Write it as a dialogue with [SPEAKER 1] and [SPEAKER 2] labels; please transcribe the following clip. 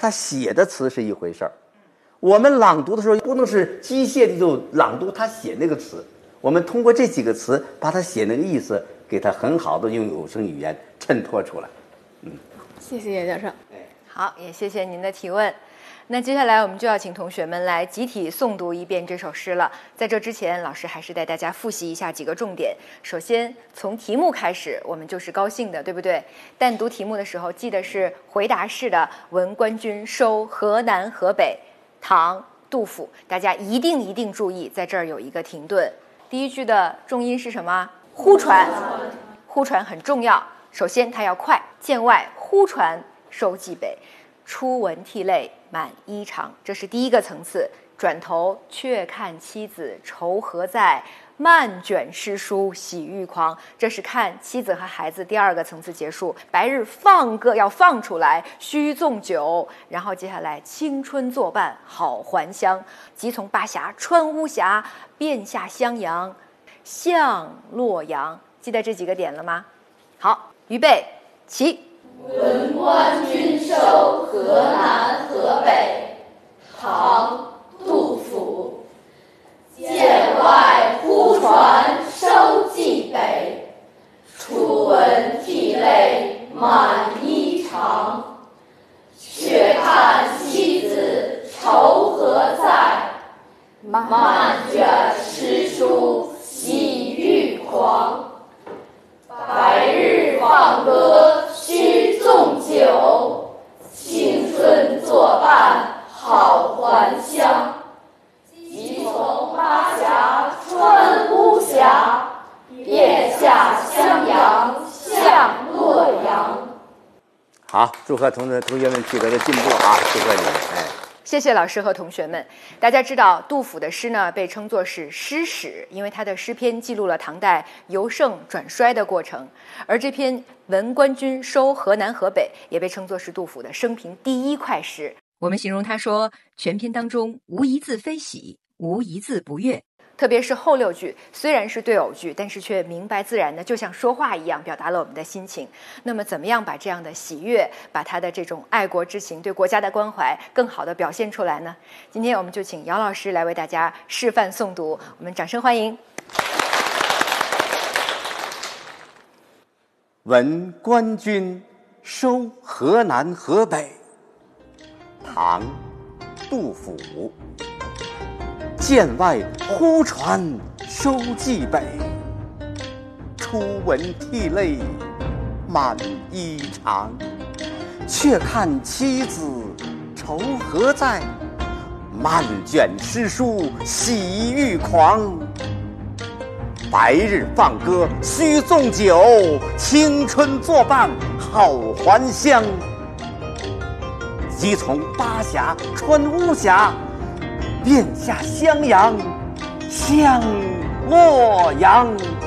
[SPEAKER 1] 他写的词是一回事儿。我们朗读的时候不能是机械的就朗读他写那个词，我们通过这几个词把他写那个意思给他很好的用有声语言衬托出来。
[SPEAKER 2] 谢谢叶教授。
[SPEAKER 3] 好，也谢谢您的提问。那接下来我们就要请同学们来集体诵读一遍这首诗了。在这之前，老师还是带大家复习一下几个重点。首先，从题目开始，我们就是高兴的，对不对？但读题目的时候，记得是回答式的“闻官军收河南河北”，唐杜甫。大家一定注意，在这儿有一个停顿。第一句的重音是什么？呼传，呼传很重要。首先，它要快。剑外呼传收蓟北，初闻涕泪满衣裳，这是第一个层次。转头却看妻子愁何在，漫卷诗书喜欲狂，这是看妻子和孩子第二个层次结束。白日放歌要放出来，须纵酒，然后接下来青春作伴好还乡，即从巴峡穿巫峡，便下襄阳向洛阳。记得这几个点了吗？好，预备起。
[SPEAKER 4] 闻官军收河南河北，唐·杜甫。剑外呼传收蓟北，初闻涕泪满衣裳。却看妻子愁何在，漫卷诗书喜欲狂。白日放歌须纵酒，青春作伴好还乡。即从巴峡穿巫峡，便下襄阳向洛阳。
[SPEAKER 1] 好，祝贺同学们取得的进步啊！祝贺你们！
[SPEAKER 3] 谢谢老师和同学们。大家知道，杜甫的诗呢被称作是诗史，因为他的诗篇记录了唐代由盛转衰的过程。而这篇《闻官军收河南河北》也被称作是杜甫的生平第一快诗。我们形容他说，全篇当中无一字非喜，无一字不悦。特别是后6句，虽然是对偶句，但是却明白自然的，就像说话一样，表达了我们的心情。那么，怎么样把这样的喜悦，把他的这种爱国之情、对国家的关怀，更好的表现出来呢？今天我们就请姚老师来为大家示范诵读，我们掌声欢迎。
[SPEAKER 1] 闻官军收河南河北，唐·杜甫。剑外呼传收蓟北，初闻涕泪满衣裳。却看妻子愁何在，漫卷诗书喜欲狂。白日放歌须纵酒，青春作伴好还乡。即从巴峡穿巫峡，便下襄阳向洛阳。